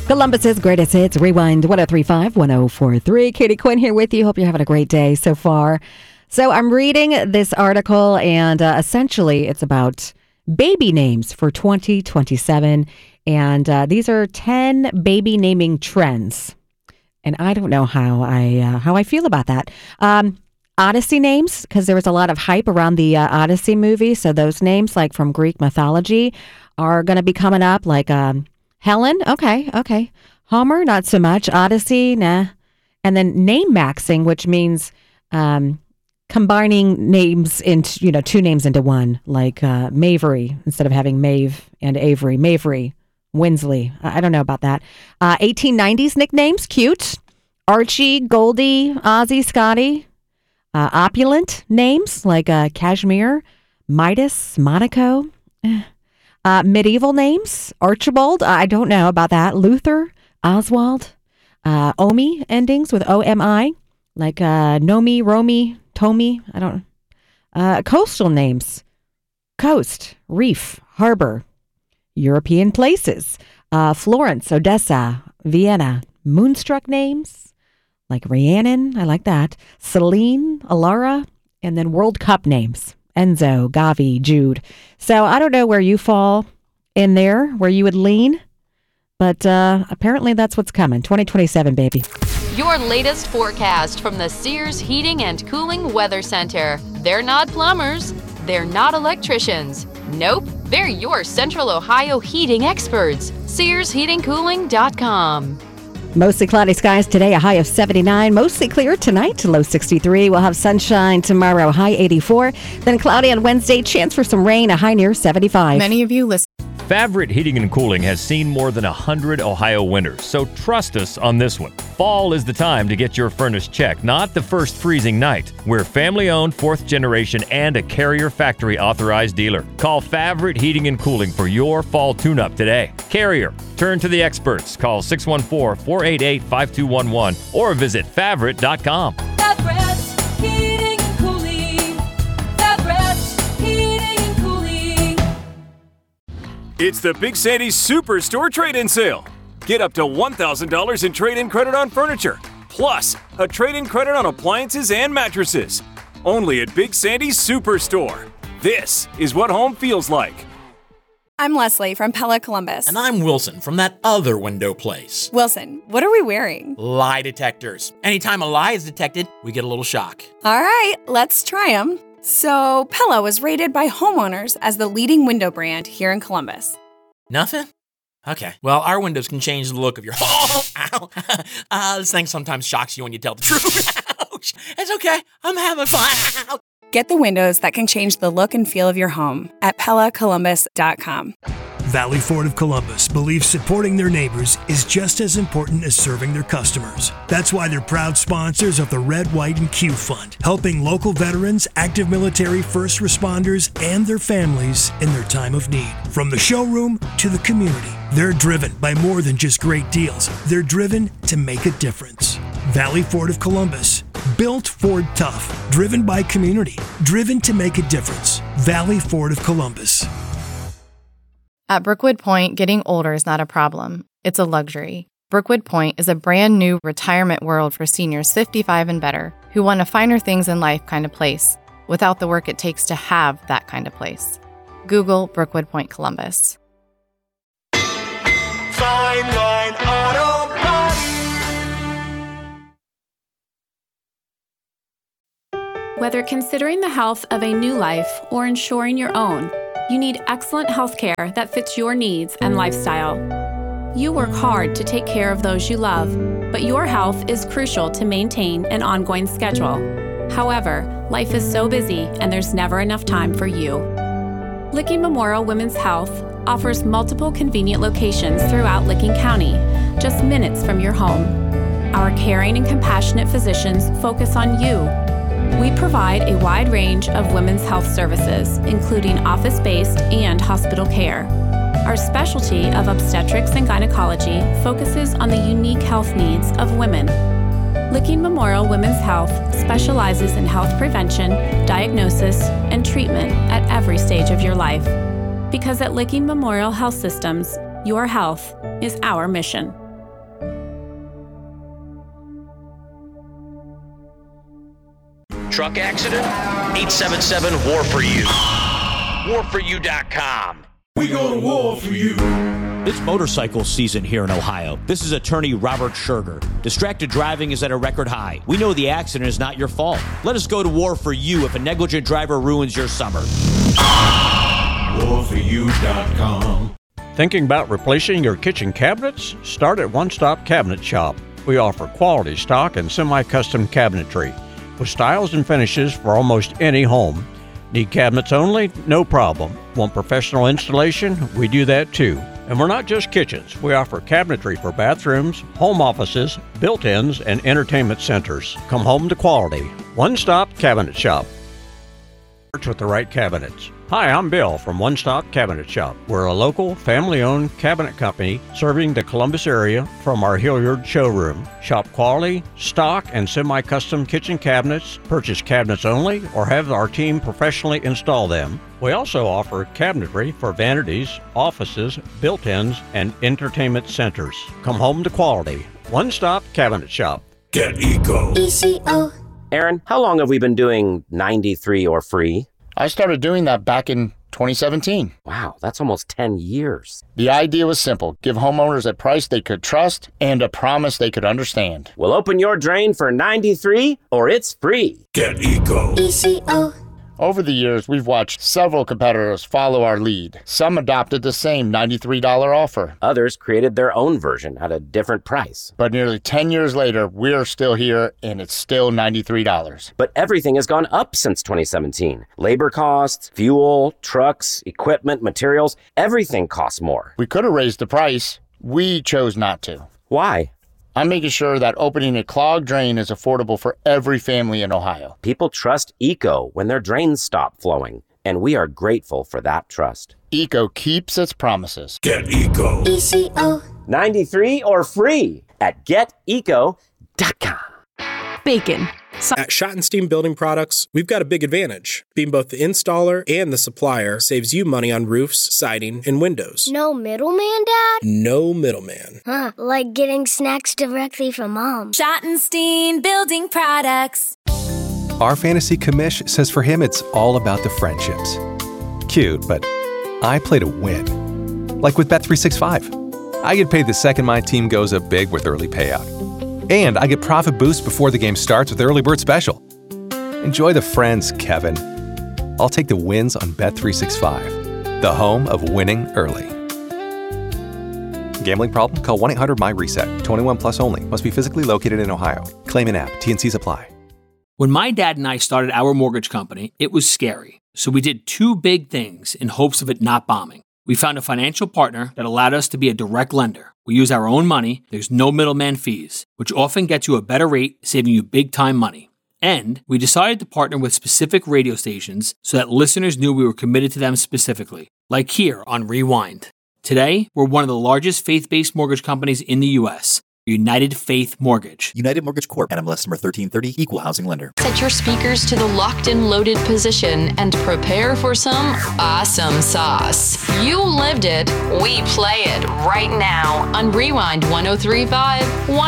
Columbus's greatest hits, Rewind 1035-1043. Katie Quinn here with you. Hope you're having a great day so far. So I'm reading this article, and essentially it's about baby names for 2027. And these are 10 baby naming trends. And I don't know how I feel about that. Odyssey names, because there was a lot of hype around the Odyssey movie. So those names, like from Greek mythology, are going to be coming up, like Helen. Okay. Homer, not so much. Odyssey, nah. And then name maxing, which means combining names into, two names into one, like Mavery, instead of having Maeve and Avery. Mavery, Winsley. I don't know about that. 1890s nicknames, cute. Archie, Goldie, Ozzy, Scotty. Opulent names like Cashmere, Midas, Monaco. Medieval names, Archibald. I don't know about that. Luther, Oswald. Omi endings with O-M-I, like Nomi, Romy, Tomi. I don't know. Coastal names, Coast, Reef, Harbor. European places, Florence, Odessa, Vienna. Moonstruck names, like Rhiannon, I like that. Celine, Alara, and then World Cup names. Enzo, Gavi, Jude. So I don't know where you fall in there, where you would lean, but apparently that's what's coming. 2027, baby. Your latest forecast from the Sears Heating and Cooling Weather Center. They're not plumbers. They're not electricians. Nope, they're your Central Ohio heating experts. SearsHeatingCooling.com. Mostly cloudy skies today, a high of 79. Mostly clear tonight, low 63. We'll have sunshine tomorrow, high 84. Then cloudy on Wednesday, chance for some rain, a high near 75. Many of you listen. Favret Heating and Cooling has seen more than 100 Ohio winters, so trust us on this one. Fall is the time to get your furnace checked, not the first freezing night. We're family-owned, fourth generation, and a Carrier factory authorized dealer. Call Favret Heating and Cooling for your fall tune-up today. Carrier, turn to the experts. Call 614-488-5211 or visit favret.com. It's the Big Sandy's Superstore Trade-In Sale. Get up to $1,000 in trade-in credit on furniture, plus a trade-in credit on appliances and mattresses. Only at Big Sandy's Superstore. This is what home feels like. I'm Leslie from Pella Columbus. And I'm Wilson from that other window place. Wilson, what are we wearing? Lie detectors. Anytime a lie is detected, we get a little shock. All right, let's try them. So, Pella was rated by homeowners as the leading window brand here in Columbus. Nothing? Okay. Well, our windows can change the look of your home. Ow. This thing sometimes shocks you when you tell the truth. Ouch. It's okay. I'm having fun. Get the windows that can change the look and feel of your home at PellaColumbus.com. Valley Ford of Columbus believes supporting their neighbors is just as important as serving their customers. That's why they're proud sponsors of the Red, White, and Q Fund, helping local veterans, active military, first responders, and their families in their time of need. From the showroom to the community, they're driven by more than just great deals. They're driven to make a difference. Valley Ford of Columbus, built Ford tough, driven by community, driven to make a difference. Valley Ford of Columbus. At Brookwood Point, getting older is not a problem. It's a luxury. Brookwood Point is a brand new retirement world for seniors 55 and better who want a finer things in life kind of place without the work it takes to have that kind of place. Google Brookwood Point Columbus. Fine Line Auto Body. Whether considering the health of a new life or ensuring your own, you need excellent health care that fits your needs and lifestyle. You work hard to take care of those you love, but your health is crucial to maintain an ongoing schedule. However, life is so busy and there's never enough time for you. Licking Memorial Women's Health offers multiple convenient locations throughout Licking County, just minutes from your home. Our caring and compassionate physicians focus on you. We provide a wide range of women's health services, including office-based and hospital care. Our specialty of obstetrics and gynecology focuses on the unique health needs of women. Licking Memorial Women's Health specializes in health prevention, diagnosis, and treatment at every stage of your life. Because at Licking Memorial Health Systems, your health is our mission. truck accident? 877-WAR-FOR-YOU. WarForYou.com. We go to war for you. It's motorcycle season here in Ohio. This is attorney Robert Scherger. Distracted driving is at a record high. We know the accident is not your fault. Let us go to war for you if a negligent driver ruins your summer. WarForYou.com. Thinking about replacing your kitchen cabinets? Start at One Stop Cabinet Shop. We offer quality stock and semi-custom cabinetry with styles and finishes for almost any home. Need cabinets only? No problem. Want professional installation? We do that too. And we're not just kitchens. We offer cabinetry for bathrooms, home offices, built-ins, and entertainment centers. Come home to quality. One Stop Cabinet Shop. With the right cabinets. Hi, I'm Bill from One Stop Cabinet Shop. We're a local, family-owned cabinet company serving the Columbus area from our Hilliard showroom. Shop quality, stock, and semi-custom kitchen cabinets, purchase cabinets only, or have our team professionally install them. We also offer cabinetry for vanities, offices, built-ins, and entertainment centers. Come home to quality. One Stop Cabinet Shop. Get Eco. ECO. Aaron, how long have we been doing 93 or free? I started doing that back in 2017. Wow, that's almost 10 years. The idea was simple. Give homeowners a price they could trust and a promise they could understand. We'll open your drain for 93 or it's free. Get Eco. ECO. Over the years, we've watched several competitors follow our lead. Some adopted the same $93 offer. Others created their own version at a different price. But nearly 10 years later, we're still here, and it's still $93. But everything has gone up since 2017. Labor costs, fuel, trucks, equipment, materials, everything costs more. We could have raised the price. We chose not to. Why? I'm making sure that opening a clogged drain is affordable for every family in Ohio. People trust Eco when their drains stop flowing, and we are grateful for that trust. Eco keeps its promises. Get Eco. ECO. 93 or free at GetEco.com. Bacon. At Schottenstein Building Products, we've got a big advantage. Being both the installer and the supplier saves you money on roofs, siding, and windows. No middleman, Dad? No middleman. Huh, like getting snacks directly from Mom. Schottenstein Building Products. Our fantasy commish says for him it's all about the friendships. Cute, but I play to win. Like with Bet365. I get paid the second my team goes up big with early payout. And I get profit boosts before the game starts with Early Bird Special. Enjoy the friends, Kevin. I'll take the wins on Bet365, the home of winning early. Gambling problem? Call 1-800-MY-RESET. 21 plus only. Must be physically located in Ohio. Claim an app. T&Cs apply. When my dad and I started our mortgage company, it was scary. So we did two big things in hopes of it not bombing. We found a financial partner that allowed us to be a direct lender. We use our own money, there's no middleman fees, which often gets you a better rate, saving you big time money. And we decided to partner with specific radio stations so that listeners knew we were committed to them specifically, like here on Rewind. Today, we're one of the largest faith-based mortgage companies in the U.S., United Faith Mortgage. United Mortgage Corp. NMLS number 1330, Equal Housing Lender. Set your speakers to the locked and loaded position and prepare for some awesome sauce. You lived it, we play it right now on Rewind 103.5.